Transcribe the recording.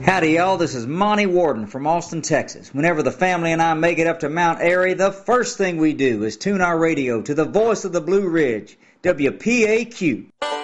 Howdy, y'all. This is Monty Warden from Austin, Texas. Whenever the family and I make it up to Mount Airy, the first thing we do is tune our radio to the voice of the Blue Ridge, WPAQ.